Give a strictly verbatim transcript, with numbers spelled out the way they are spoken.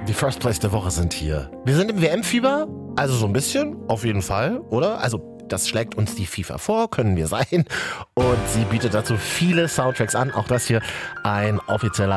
die First Place der Woche sind hier. Wir sind im W M-Fieber, also so ein bisschen, auf jeden Fall, oder? Also das schlägt uns die FIFA vor, können wir sein. Und sie bietet dazu viele Soundtracks an. Auch das hier ein offizieller